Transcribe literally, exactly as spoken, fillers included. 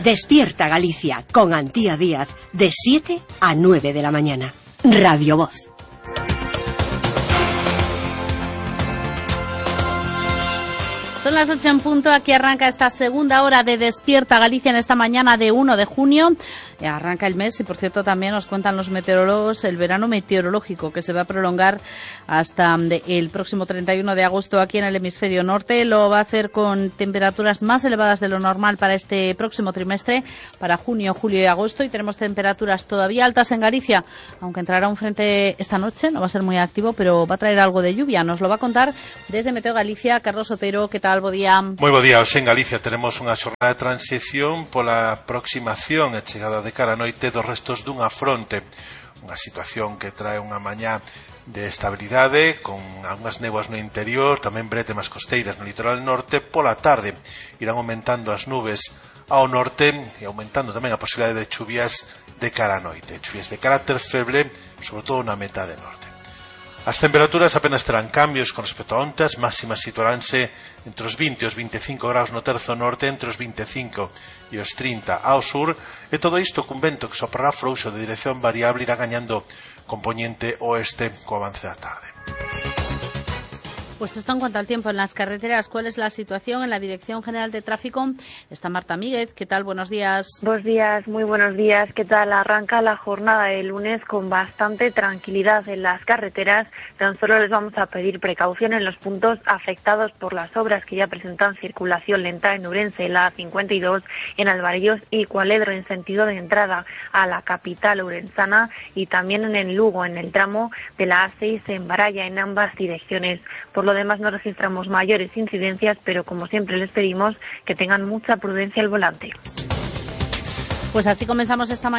Despierta Galicia con Antía Díaz de siete a nueve de la mañana. Radio Voz. Son las ocho en punto, aquí arranca esta segunda hora de Despierta Galicia en esta mañana de uno de junio. Arranca el mes y, por cierto, también nos cuentan los meteorólogos el verano meteorológico que se va a prolongar hasta el próximo treinta y uno de agosto aquí en el hemisferio norte. Lo va a hacer con temperaturas más elevadas de lo normal para este próximo trimestre, para junio, julio y agosto, y tenemos temperaturas todavía altas en Galicia, aunque entrará un frente esta noche, no va a ser muy activo, pero va a traer algo de lluvia. Nos lo va a contar desde Meteo Galicia Carlos Otero. ¿Qué tal? Bo día. Moi bo día. Hoxe en Galicia teremos unha xornada de transición pola aproximación e chegada de cara a noite dos restos dunha fronte, unha situación que trae unha mañá de estabilidade con algunhas néboas no interior, tamén bretemas costeiras no litoral norte. Pola tarde irán aumentando as nubes ao norte e aumentando tamén a posibilidade de chuvias de cara a noite, chuvias de carácter feble, sobre todo na metade norte. As temperaturas apenas terán cambios con respecto a onte, as máximas situaránse entre os vinte e os veinticinco graus no terzo norte, entre os veinticinco e os trinta ao sur, e todo isto cun vento que soprará frouxo de dirección variable, irá gañando componente oeste co avance da tarde. Pues esto en cuanto al tiempo en las carreteras. ¿Cuál es la situación en la Dirección General de Tráfico? Está Marta Míguez. ¿Qué tal? Buenos días. Buenos días, muy buenos días. ¿Qué tal? Arranca la jornada de lunes con bastante tranquilidad en las carreteras. Tan solo les vamos a pedir precaución en los puntos afectados por las obras que ya presentan circulación lenta en Ourense, la A cincuenta y dos, en Alvarellos y Cualedro en sentido de entrada a la capital ourensana, y también en el Lugo, en el tramo de la A seis en Baralla, en ambas direcciones. Por lo demás no registramos mayores incidencias, pero como siempre les pedimos que tengan mucha prudencia al volante. Pues así comenzamos esta mañana.